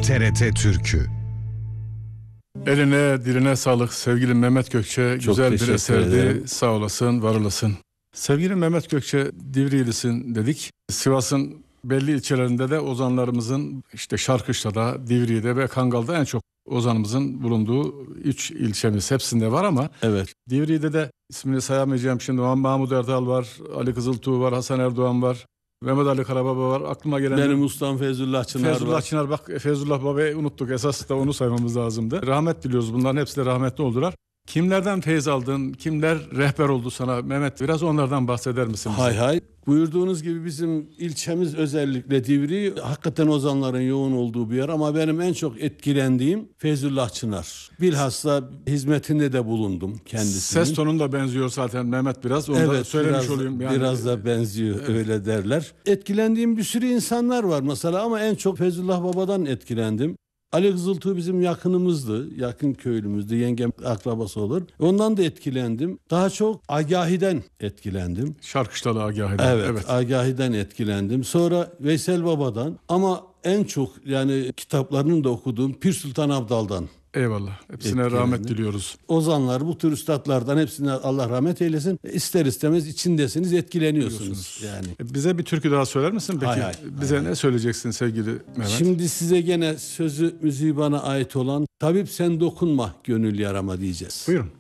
TRT Türkü. Eline diline sağlık sevgili Mehmet Gökçe. Çok güzel bir teşekkür eserdi. ederim. Sağ olasın, var olasın. Sevgili Mehmet Gökçe, Divriyelisin dedik. Sivas'ın belli ilçelerinde de ozanlarımızın işte Şarkışla'da, Divriği'de ve Kangal'da en çok ozanımızın bulunduğu 3 ilçemiz. Hepsinde var ama Evet. Divriği'de de ismini sayamayacağım şimdi. Mahmut Erdal var, Ali Kızıltuğ var, Hasan Erdoğan var, Mehmet Ali Karababa var. Aklıma gelen Benim ustam Feyzullah Çınar Feyzullah var. Çınar, bak Feyzullah Baba'yı unuttuk. Esas da onu saymamız lazımdı. Rahmet diliyoruz. Bunların hepsi de rahmetli oldular. Kimlerden feyz aldın? Kimler rehber oldu sana? Mehmet, biraz onlardan bahseder misin bize? Hay hay. Buyurduğunuz gibi bizim ilçemiz özellikle Divri hakikaten ozanların yoğun olduğu bir yer ama benim en çok etkilendiğim Feyzullah Çınar. Bilhassa hizmetinde de bulundum kendisinin. Ses tonun da benziyor zaten Mehmet biraz. Onu da söylemiş olayım. Yani, biraz da benziyor, evet. Öyle derler. Etkilendiğim bir sürü insanlar var mesela ama en çok Feyzullah Baba'dan etkilendim. Ali Kızıltuğ bizim yakınımızdı, yakın köylümüzdü, yengem akrabası olur. Ondan da etkilendim. Daha çok Agahi'den etkilendim. Şarkışlalı Agahi'den. Evet, Agahi'den etkilendim. Sonra Veysel Baba'dan ama en çok yani kitaplarını da okuduğum Pir Sultan Abdal'dan. Eyvallah. Hepsine rahmet diliyoruz. Ozanlar, bu tür üstadlardan hepsine Allah rahmet eylesin. İster istemez içindesiniz, etkileniyorsunuz yani. Bize bir türkü daha söyler misin peki? Bize ne söyleyeceksin sevgili Mehmet? Şimdi size gene sözü müziği bana ait olan Tabip sen dokunma gönül yarama diyeceğiz. Buyurun.